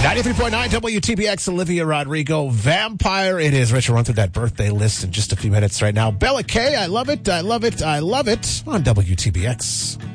93.9 WTBX, Olivia Rodrigo, Vampire. It is. Rich will run through that birthday list in just a few minutes right now. Bella K, I love it, I love it, I love it on WTBX.